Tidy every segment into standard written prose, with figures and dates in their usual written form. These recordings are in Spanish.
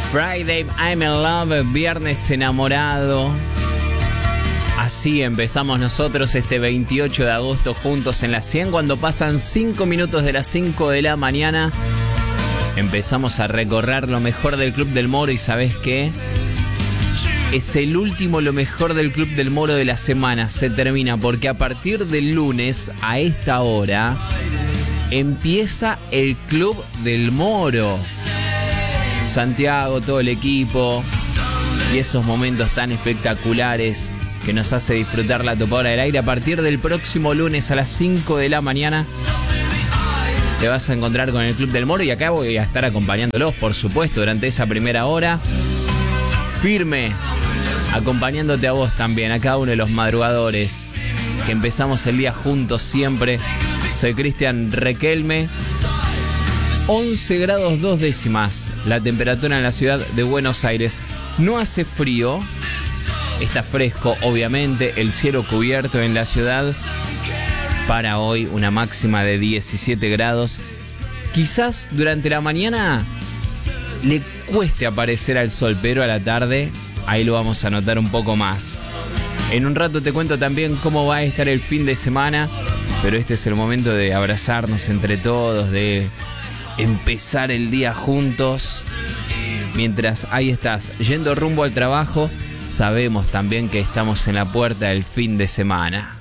Friday, I'm in love, viernes enamorado. Así empezamos nosotros este 28 de agosto juntos en la 100. Cuando pasan 5 minutos de las 5 de la mañana, empezamos a recorrer lo mejor del Club del Moro. ¿Y sabes qué? Es el último lo mejor del Club del Moro de la semana. Se termina porque a partir del lunes a esta hora empieza el Club del Moro. Santiago, todo el equipo y esos momentos tan espectaculares que nos hace disfrutar la topadora del aire. A partir del próximo lunes a las 5 de la mañana te vas a encontrar con el Club del Moro y acá voy a estar acompañándolos, por supuesto, durante esa primera hora. Firme, acompañándote a vos también, a cada uno de los madrugadores que empezamos el día juntos siempre. Soy Cristian Requelme. 11 grados 2 décimas la temperatura en la ciudad de Buenos Aires. No hace frío, está fresco obviamente, el cielo cubierto en la ciudad. Para hoy una máxima de 17 grados. Quizás durante la mañana le cueste aparecer al sol, pero a la tarde ahí lo vamos a notar un poco más. En un rato te cuento también cómo va a estar el fin de semana, pero este es el momento de abrazarnos entre todos, de empezar el día juntos. Mientras ahí estás yendo rumbo al trabajo, sabemos también que estamos en la puerta del fin de semana.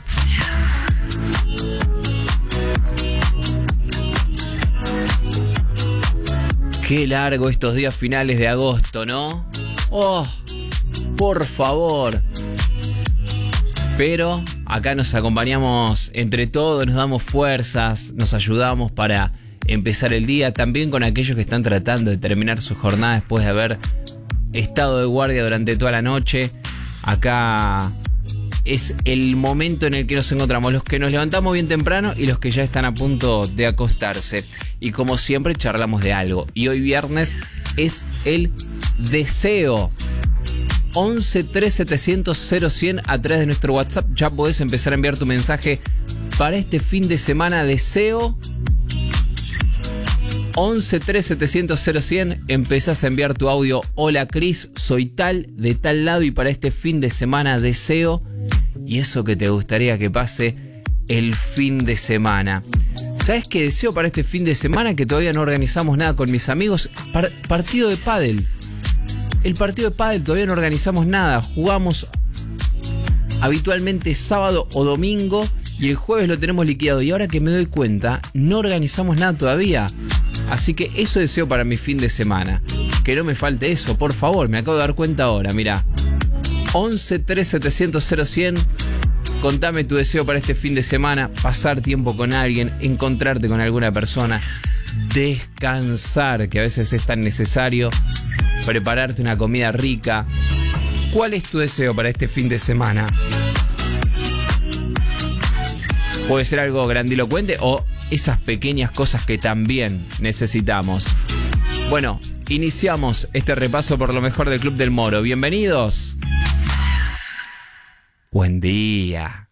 Qué largo estos días finales de agosto, ¿no? Oh, por favor. Pero acá nos acompañamos entre todos, nos damos fuerzas, nos ayudamos para empezar el día, también con aquellos que están tratando de terminar su jornada después de haber estado de guardia durante toda la noche. Acá es el momento en el que nos encontramos, los que nos levantamos bien temprano y los que ya están a punto de acostarse. Y como siempre charlamos de algo. Y hoy viernes es el deseo. 11 3700 0100 a través de nuestro WhatsApp. Ya podés empezar a enviar tu mensaje para este fin de semana. Deseo 11 3700 0100. Empezás a enviar tu audio. Hola Cris, soy tal, de tal lado, y para este fin de semana deseo. Y eso que te gustaría que pase el fin de semana. ¿Sabes qué deseo para este fin de semana? Que todavía no organizamos nada con mis amigos. Partido de pádel. El partido de pádel todavía no organizamos nada. Jugamos habitualmente sábado o domingo y el jueves lo tenemos liquidado. Y ahora que me doy cuenta, no organizamos nada todavía. Así que eso deseo para mi fin de semana. Que no me falte eso, por favor. Me acabo de dar cuenta ahora, mirá. 11 3700 0100. Contame tu deseo para este fin de semana. Pasar tiempo con alguien, encontrarte con alguna persona, descansar, que a veces es tan necesario, prepararte una comida rica. ¿Cuál es tu deseo para este fin de semana? Puede ser algo grandilocuente o esas pequeñas cosas que también necesitamos. Bueno, iniciamos este repaso por lo mejor del Club del Moro. Bienvenidos. Buen día.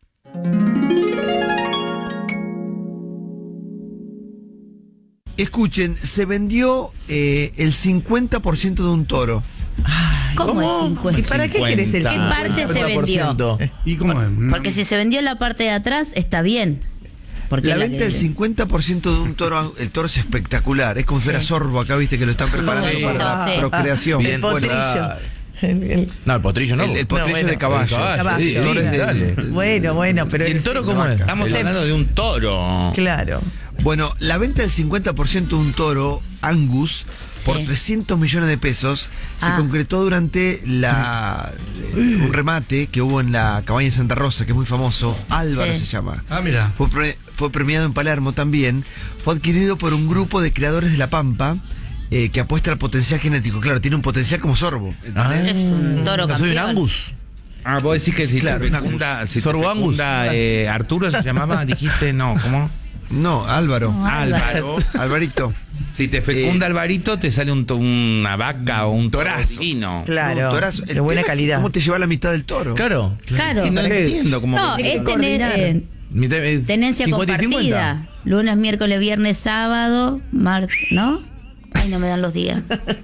Escuchen, se vendió el 50% de un toro. ¿Cómo es 50? ¿Y para qué quieres el 50%? ¿Qué parte se vendió? ¿Y cómo es? Porque si se vendió la parte de atrás, está bien. Porque La venta del 50% de un toro, el toro es espectacular. Es como si fuera sorbo acá, viste, que lo están preparando para la procreación. El potrillo. No, el potrillo no. El potrillo de caballo. Sí, dale. Bueno, pero... ¿Y el toro cómo es? Estamos hablando de un toro. Claro. Bueno, la venta del 50% de un toro Angus por 300 millones de pesos se concretó durante un remate que hubo en la cabaña de Santa Rosa, que es muy famoso. Álvaro se llama. Ah, mira. Fue premiado en Palermo también. Fue adquirido por un grupo de criadores de La Pampa que apuesta al potencial genético. Claro, tiene un potencial como sorbo. Es un toro campeón. Soy un Angus. Ah, vos decís que si Claro, te fecunda, Sorbo Angus. Arturo se llamaba, dijiste, no, ¿cómo? No, Álvaro. Álvaro. Alvarito. Si te fecunda Alvarito, te sale una vaca o un torazo. Claro, No, torazo. de buena calidad. ¿Cómo te lleva la mitad del toro? Claro. Claro. Si no entiendo cómo. No, es tener tenencia 50 y compartida. 50. Lunes, miércoles, viernes, sábado, ¿no? Ay, no me dan los días.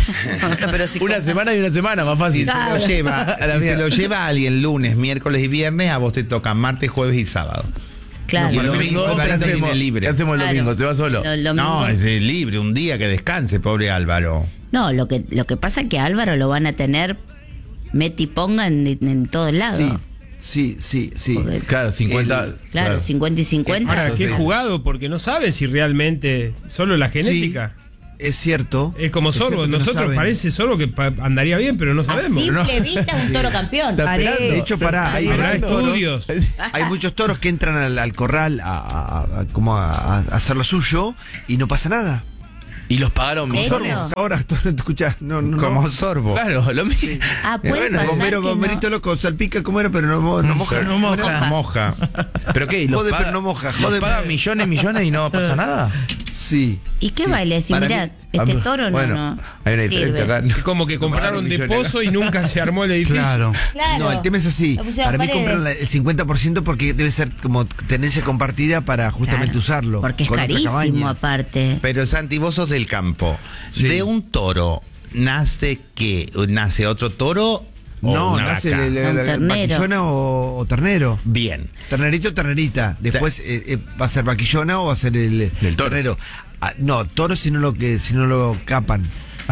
Pero si Una semana y una semana, más fácil. Si se lo lleva alguien lunes, miércoles y viernes, a vos te toca martes, jueves y sábado. Claro. Y el domingo, ¿qué Alvarito hacemos? tiene libre. ¿Qué hacemos el Claro. domingo? ¿Se va solo? No, es de libre, un día que descanse, pobre Álvaro. No, lo que pasa es que a Álvaro lo van a tener meti y ponga en todos lados. Sí. Porque- Claro, 50. Claro, 50 y 50. Ahora, qué Entonces- jugado, porque no sabe si realmente solo la genética. Es cierto. Es como Es Sorbo. cierto que no Nosotros saben. parece Sorbo que andaría bien, pero no A sabemos. simple vista es un toro campeón. De hecho, pará, hay Habrá toros- estudios. Hay muchos toros que entran al corral a hacer lo suyo y no pasa nada. Y los pagaron ¿En mejor. serio? Ahora, escuchá, no. Como Sorbo. Claro, lo mismo. Ah, puede pasar Bombero, que no. bomberito loco, salpica, ¿cómo era? Pero no moja. no moja. Moja. ¿Pero qué? ¿Y los Jode, paga- pero no moja, los jode, pagan pero- millones y no pasa nada? Sí. ¿Y qué baile? Si Para mirá, mí- este toro Bueno, no. hay una diferencia sirve. acá. Es como que compraron de millones. pozo y nunca se armó el edificio. Claro. Claro. No, el tema es así. Lo pusieron Para mí paredes. compraron el 50% porque debe ser como tenencia compartida para justamente Claro, usarlo. Porque es con otra carísimo cabaña. aparte. Pero Santi, vos sos del campo. Sí. ¿De un toro nace qué? ¿Nace otro toro o No, una nace vaca? el Un ternero. vaquillona o ternero. Bien. Ternerito o ternerita. Después va a ser vaquillona o va a ser el toro. ternero. No, toro si no lo capan.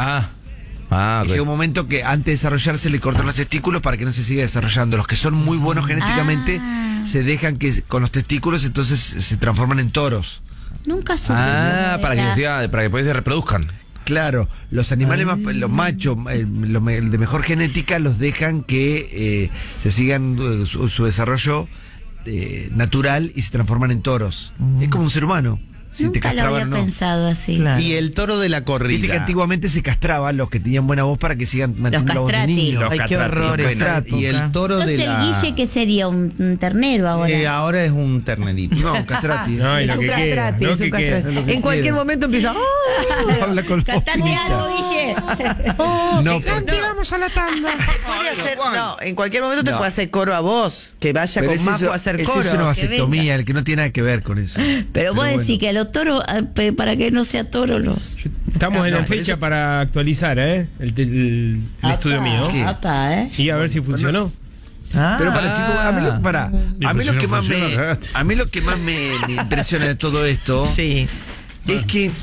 Ah, Y llega un momento que antes de desarrollarse le cortan los testículos para que no se siga desarrollando. Los que son muy buenos genéticamente se dejan que con los testículos entonces se transforman en toros. Nunca supe. para que después se reproduzcan. Claro, los animales más, los machos, de mejor genética los dejan que se sigan su desarrollo natural y se transforman en toros. Es como un ser humano. Si te Nunca lo castraban había o no. pensado así. Claro. Y el toro de la Viste que corrida. antiguamente se castraban los que tenían buena voz para que sigan manteniendo la voz de castrati. niño. Los Ay, qué catratis. horror esa Bueno, época. y el toro Entonces de el la... guille que sería un ternero ahora. ahora es un ternerito. No, castrati. No, y Es lo un que queda. castrati, Lo es un que queda. castrati. Es lo que En cualquier queda. momento empieza. ¡Oh! Habla con Cantate Lupita. algo, Guille. No, vamos a la tanda. Puede hacer, no, en cualquier momento te No. puede hacer coro a vos, que vaya pero con ese Majo a hacer ese coro. es una que vasectomía, venga. el que no tiene nada que ver con eso. Pero vos bueno. decís que a los toros, para que no sea toro, los. Estamos en la pero fecha eso- para actualizar, el estudio mío. ¿Qué? Apa, Y a ver si funcionó. Ah, Pero para chicos, a mí lo que más funciona, me cagaste. a mí lo que más me impresiona de todo esto sí. es que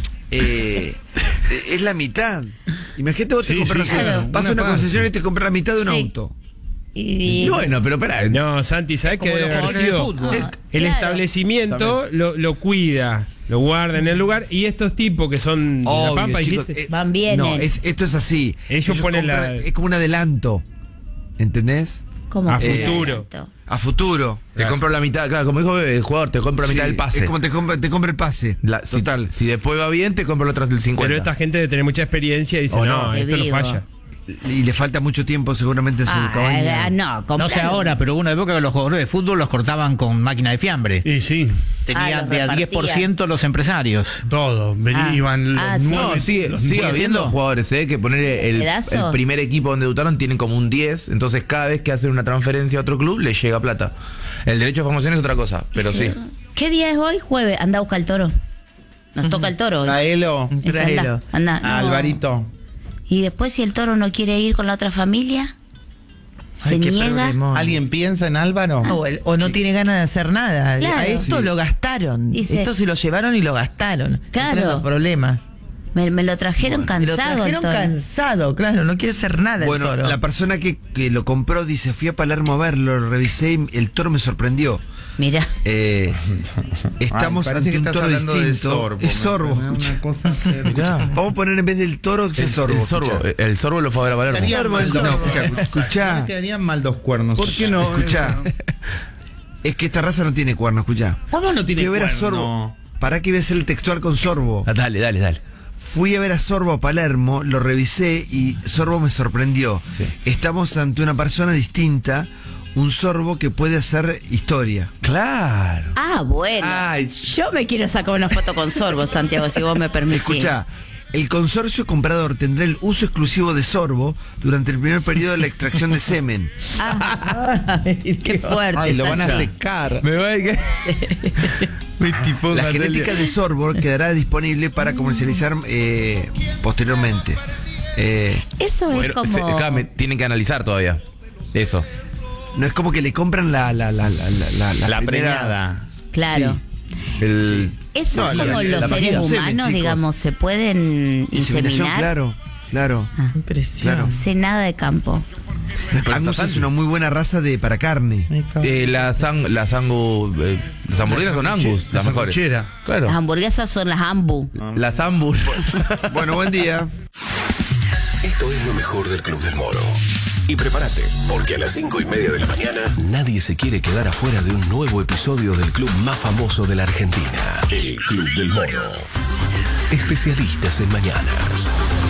es la mitad. Imagínate vos te Sí, compras, sí, claro, vas a una una parte. concesionaria y te compras la mitad de un Sí. auto. Y, Bueno, pero espera. No, Santi, ¿sabes qué Como los debe haber jugadores de sido? fútbol. El Claro. establecimiento lo cuida, lo guarda en el lugar y estos tipos que son de La Obvio, Pampa, chicos, dijiste. Van, vienen. No, esto es así. Ellos ponen es como un adelanto. ¿Entendés? ¿Cómo a que futuro. tanto? A futuro. Te compro la mitad, claro, como dijo el jugador, te compro la mitad Sí, del pase. Es como te compra el pase. Total. Si después va bien, te compro la otra del 50. Pero esta gente debe tener mucha experiencia y dice, O no, no. esto no Vivo. falla. Y le falta mucho tiempo seguramente en su cabaña. No, No sé compralo. ahora, pero hubo una época que los jugadores de fútbol los cortaban con máquina de fiambre. Y sí, Tenían los de a repartían. 10% los empresarios. todo. Iban los sí. No, sigue habiendo jugadores, que poner el ¿Pedazo? primer equipo donde debutaron tienen como un 10, entonces cada vez que hacen una transferencia a otro club les llega plata. El derecho de formación es otra cosa, pero sí. ¿Qué día es hoy? Jueves. Anda a buscar el toro. Nos toca el toro hoy. Traelo. Ese Tráelo. anda. A No. Alvarito. Y después, si el toro no quiere ir con la otra familia, se Ay, qué niega. problemón. ¿Alguien piensa en Álvaro? O no tiene ganas de hacer nada. Claro. A esto lo gastaron. Dice- Esto se lo llevaron y lo gastaron. Claro. Entraron problemas. Me lo trajeron Me lo cansado. trajeron el toro. cansado, claro. No quiere hacer nada Bueno, el toro. la persona que lo compró dice, fui a Palermo a verlo, lo revisé y el toro me sorprendió. Mira. Estamos Ay, parece ante que un estás toro hablando de distinto. sorbo. Es sorbo. Me da una cosa Mirá. Vamos a poner en vez del toro que es sorbo. El sorbo lo fue a ver a Palermo. Quedarían mal dos- No, escuchá. No quedarían mal dos cuernos. ¿Por qué no? Escuchá. Es que esta raza no tiene cuerno, escuchá. ¿Cómo no tiene Fui a ver a cuerno? Sorbo. ¿Para qué voy a hacer el textual con Sorbo? Ah, dale. Fui a ver a Sorbo a Palermo, lo revisé y Sorbo me sorprendió. Sí. Estamos ante una persona distinta, un Sorbo que puede hacer historia. Claro. Ah, bueno. Ay. Yo me quiero sacar una foto con Sorbo, Santiago, si vos me permitís. Escucha, el consorcio comprador tendrá el uso exclusivo de Sorbo durante el primer periodo de la extracción de semen. Ah, qué fuerte. Ay, lo van a Santi. secar. Me va a que... La genética de Sorbo quedará disponible para comercializar posteriormente. Eso es como... tienen que analizar todavía. Eso. No es como que le compran la La primera- preñada. Claro. El, Eso No, es como la los vagina seres no semen, humanos, chicos. digamos, se pueden Inseminación, inseminar. claro. Impresionante. No sé nada de campo. Angus es una muy buena raza para carne. las hamburguesas son Angus, las mejores. sanguchera. Claro. Las hamburguesas son las Ambu. Las Ambur. Bueno, buen día. Esto es lo mejor del Club del Moro. Y prepárate, porque a las 5:30 de la mañana nadie se quiere quedar afuera de un nuevo episodio del club más famoso de la Argentina, el Club del Moro. Especialistas en mañanas.